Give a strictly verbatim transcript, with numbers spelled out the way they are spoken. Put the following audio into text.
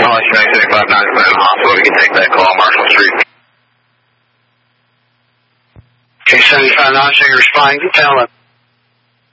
Unless you make six five nine to the hospital, you can take that call, Marshall Street. Okay, seventy-five nine, so you're responding to tell them.